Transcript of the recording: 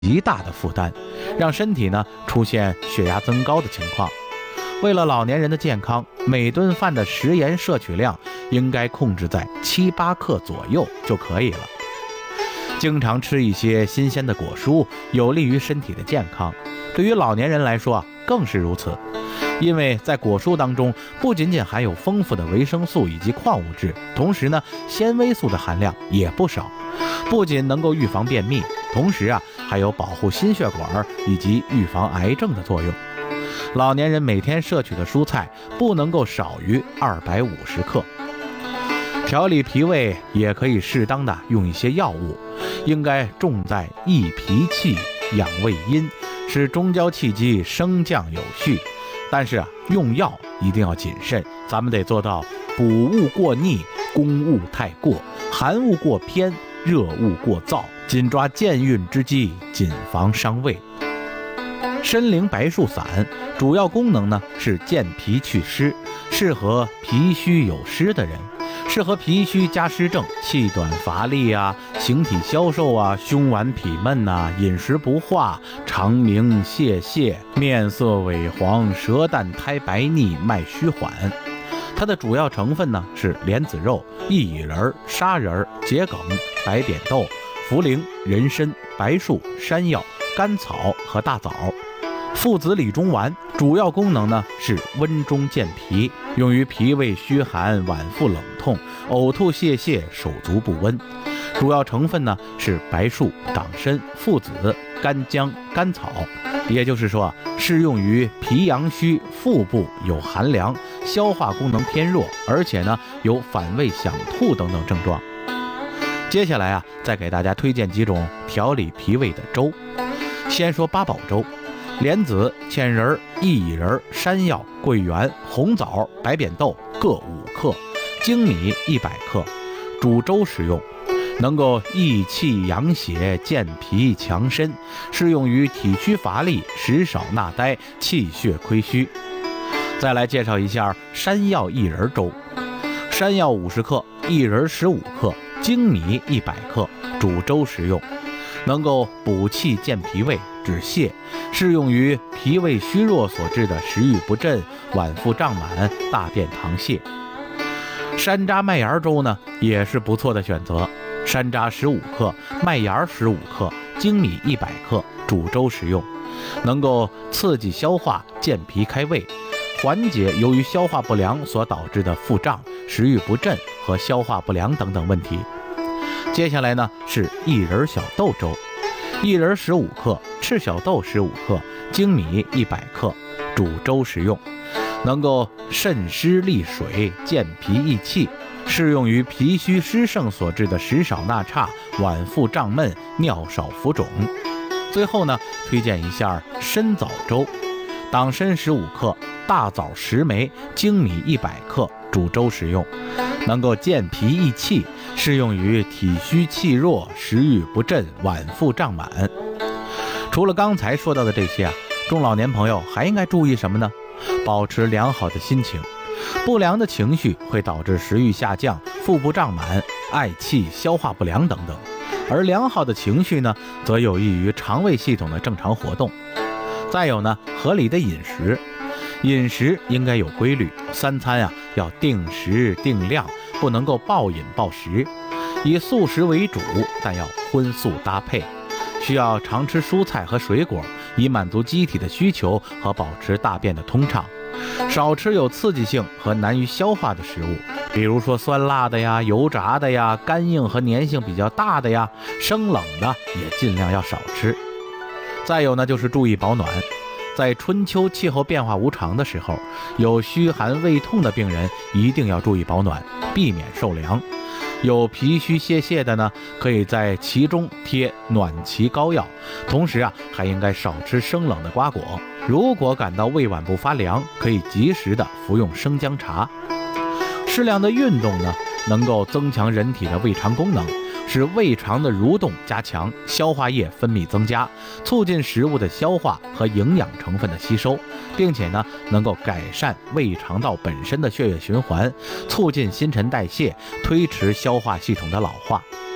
极大的负担，让身体呢出现血压增高的情况。为了老年人的健康，每顿饭的食盐摄取量应该控制在7-8克左右就可以了。经常吃一些新鲜的果蔬，有利于身体的健康。对于老年人来说更是如此，因为在果蔬当中不仅仅含有丰富的维生素以及矿物质，同时呢，纤维素的含量也不少，不仅能够预防便秘，同时还有保护心血管以及预防癌症的作用。老年人每天摄取的蔬菜不能够少于250克。调理脾胃也可以适当的用一些药物，应该重在益脾气、养胃阴，使中焦气机升降有序。但是用药一定要谨慎，咱们得做到补物过逆，攻物太过，寒物过偏，热物过燥，紧抓健运之机，谨防伤胃。参苓白术散主要功能呢是健脾祛湿，适合脾虚有湿的人，适合脾虚加湿症、气短乏力形体消瘦胸脘痞闷饮食不化、肠鸣泄泻、面色萎黄、舌淡苔白腻、脉虚缓。它的主要成分呢是莲子肉、薏苡仁、砂仁、桔梗、白扁豆、茯苓、人参、白术、山药、甘草和大枣。附子理中丸主要功能呢是温中健脾，用于脾胃虚寒、脘腹冷痛、呕吐泄泻、手足不温。主要成分呢是白术、党参、附子、干姜、甘草，也就是说适用于脾阳虚、腹部有寒凉、消化功能偏弱，而且呢有反胃、想吐等等症状。接下来再给大家推荐几种调理脾胃的粥。先说八宝粥。莲子、芡仁、薏苡仁、山药、桂圆、红枣、白扁豆各5克，粳米100克，煮粥食用，能够益气养血、健脾强身，适用于体虚乏力、食少纳呆、气血亏虚。再来介绍一下山药薏仁粥。山药50克，薏仁15克，粳米100克，煮粥食用，能够补气健脾胃、止泻，适用于脾胃虚弱所致的食欲不振、脘腹胀满、大便溏泻。山楂麦芽粥呢也是不错的选择。山楂15克，麦芽15克，粳米100克，煮粥食用，能够刺激消化、健脾开胃，缓解由于消化不良所导致的腹胀、食欲不振和消化不良等等问题。接下来呢是薏仁小豆粥。薏仁15克，赤小豆15克，粳米100克，煮粥食用，能够渗湿利水、健脾益气，适用于脾虚湿盛所致的食少纳差、脘腹胀闷、尿少浮肿。最后呢，推荐一下参枣粥。党参15克，大枣10枚，粳米100克，煮粥食用，能够健脾益气，适用于体虚气弱、食欲不振、脘腹胀满。除了刚才说到的这些中老年朋友还应该注意什么呢？保持良好的心情。不良的情绪会导致食欲下降、腹部胀满、嗳气、消化不良等等，而良好的情绪呢，则有益于肠胃系统的正常活动。再有呢，合理的饮食，饮食应该有规律，3餐要定时定量，不能够暴饮暴食，以素食为主，但要荤素搭配，需要常吃蔬菜和水果，以满足机体的需求和保持大便的通畅。少吃有刺激性和难于消化的食物，比如说酸辣的油炸的干硬和粘性比较大的生冷的也尽量要少吃。再有呢，就是注意保暖。在春秋气候变化无常的时候，有虚寒胃痛的病人一定要注意保暖，避免受凉。有脾虚泄泻的呢，可以在其中贴暖芪膏药，同时还应该少吃生冷的瓜果。如果感到胃脘部发凉，可以及时的服用生姜茶。适量的运动呢，能够增强人体的胃肠功能，使胃肠的蠕动加强，消化液分泌增加，促进食物的消化和营养成分的吸收，并且呢，能够改善胃肠道本身的血液循环，促进新陈代谢，推迟消化系统的老化。